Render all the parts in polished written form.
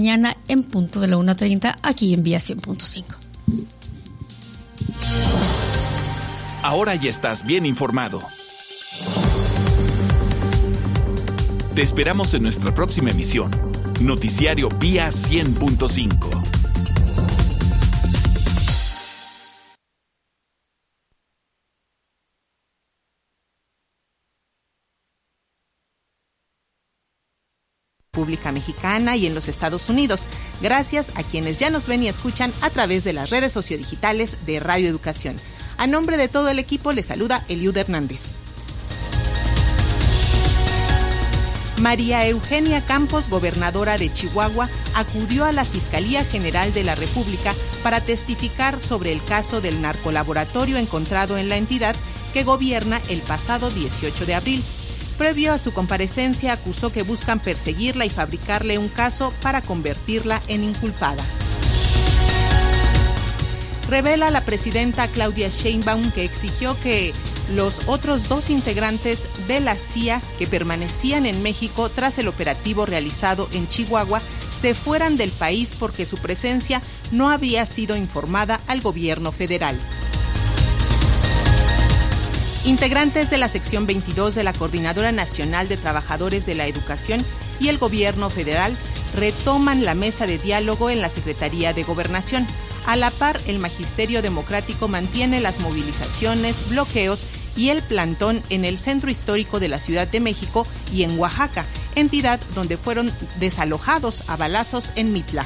mañana en punto de la 1:30 aquí en Vía 100.5. Ahora ya estás bien informado. Te esperamos en nuestra próxima emisión. Noticiario Vía 100.5. República Mexicana y en los Estados Unidos, gracias a quienes ya nos ven y escuchan a través de las redes sociodigitales de Radio Educación. A nombre de todo el equipo les saluda Eliud Hernández. María Eugenia Campos, gobernadora de Chihuahua, acudió a la Fiscalía General de la República para testificar sobre el caso del narcolaboratorio encontrado en la entidad que gobierna el pasado 18 de abril. Previo a su comparecencia, acusó que buscan perseguirla y fabricarle un caso para convertirla en inculpada. Revela la presidenta Claudia Sheinbaum que exigió que los otros 2 integrantes de la CIA que permanecían en México tras el operativo realizado en Chihuahua se fueran del país porque su presencia no había sido informada al gobierno federal. Integrantes de la sección 22 de la Coordinadora Nacional de Trabajadores de la Educación y el gobierno federal retoman la mesa de diálogo en la Secretaría de Gobernación. A la par, el Magisterio Democrático mantiene las movilizaciones, bloqueos y el plantón en el centro histórico de la Ciudad de México y en Oaxaca, entidad donde fueron desalojados a balazos en Mitla.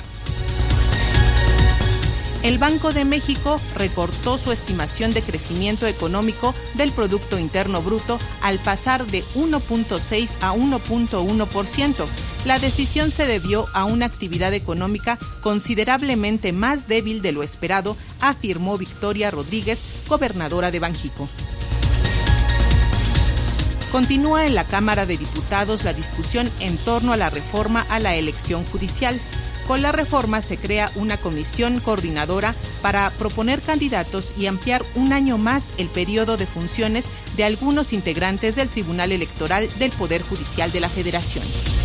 El Banco de México recortó su estimación de crecimiento económico del Producto Interno Bruto al pasar de 1.6 a 1.1%. La decisión se debió a una actividad económica considerablemente más débil de lo esperado, afirmó Victoria Rodríguez, gobernadora de Banjico. Continúa en la Cámara de Diputados la discusión en torno a la reforma a la elección judicial. Con la reforma se crea una comisión coordinadora para proponer candidatos y ampliar un año más el periodo de funciones de algunos integrantes del Tribunal Electoral del Poder Judicial de la Federación.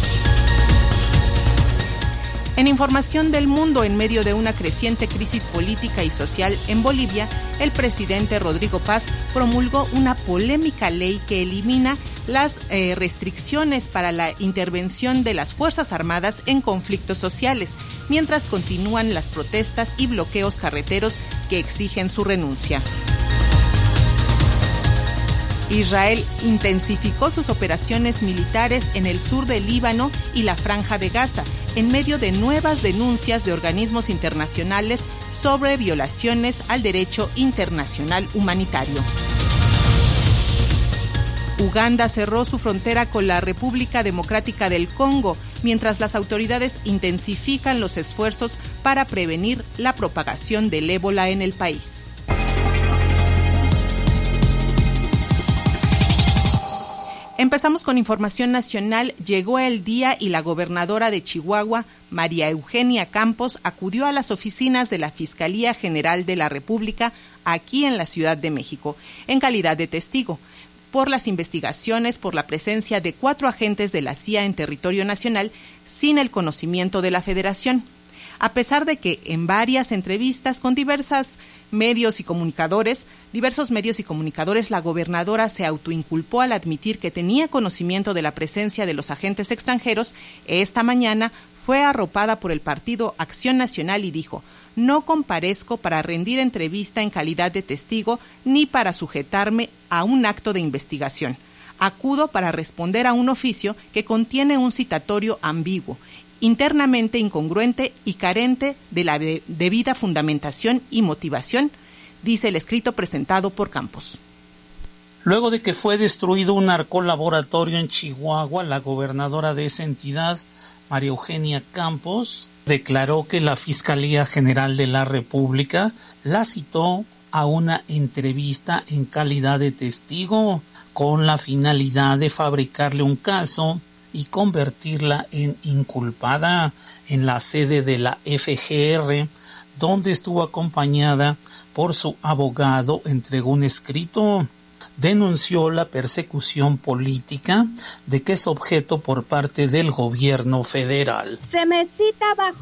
En información del mundo, en medio de una creciente crisis política y social en Bolivia, el presidente Rodrigo Paz promulgó una polémica ley que elimina las restricciones para la intervención de las Fuerzas Armadas en conflictos sociales, mientras continúan las protestas y bloqueos carreteros que exigen su renuncia. Israel intensificó sus operaciones militares en el sur del Líbano y la Franja de Gaza, en medio de nuevas denuncias de organismos internacionales sobre violaciones al derecho internacional humanitario. Uganda cerró su frontera con la República Democrática del Congo, mientras las autoridades intensifican los esfuerzos para prevenir la propagación del ébola en el país. Empezamos con información nacional. Llegó el día y la gobernadora de Chihuahua, María Eugenia Campos, acudió a las oficinas de la Fiscalía General de la República aquí en la Ciudad de México, en calidad de testigo, por las investigaciones por la presencia de 4 agentes de la CIA en territorio nacional sin el conocimiento de la Federación. A pesar de que en varias entrevistas con diversos medios y comunicadores, la gobernadora se autoinculpó al admitir que tenía conocimiento de la presencia de los agentes extranjeros, esta mañana fue arropada por el partido Acción Nacional y dijo: "No comparezco para rendir entrevista en calidad de testigo ni para sujetarme a un acto de investigación. Acudo para responder a un oficio que contiene un citatorio ambiguo, internamente incongruente y carente de la debida fundamentación y motivación", dice el escrito presentado por Campos. Luego de que fue destruido un narcolaboratorio en Chihuahua, la gobernadora de esa entidad, María Eugenia Campos, declaró que la Fiscalía General de la República la citó a una entrevista en calidad de testigo con la finalidad de fabricarle un caso y convertirla en inculpada. En la sede de la FGR, donde estuvo acompañada por su abogado, entregó un escrito. Denunció la persecución política de que es objeto por parte del gobierno federal. Se me cita bajo